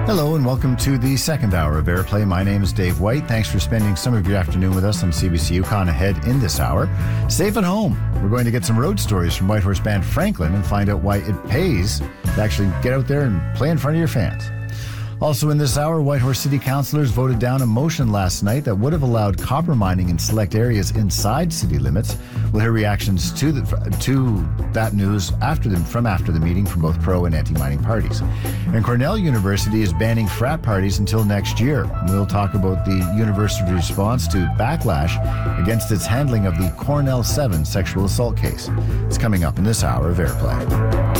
Hello and welcome to the second hour of Airplay. My name is Dave White. Thanks for spending some of your afternoon with us on CBC Yukon. Ahead in this hour, safe at home. We're going to get some road stories from Whitehorse band Franklin and find out why it pays to actually get out there and play in front of your fans. Also in this hour, Whitehorse City Councillors voted down a motion last night that would have allowed copper mining in select areas inside city limits. We'll hear reactions to that news after the meeting from both pro and anti-mining parties. And Cornell University is banning frat parties until next year. We'll talk about the university's response to backlash against its handling of the Cornell 7 sexual assault case. It's coming up in this hour of Airplay.